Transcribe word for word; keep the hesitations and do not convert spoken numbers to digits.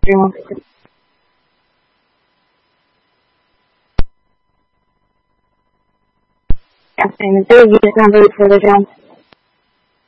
three one six. Yeah, and is there a unit number for the drone?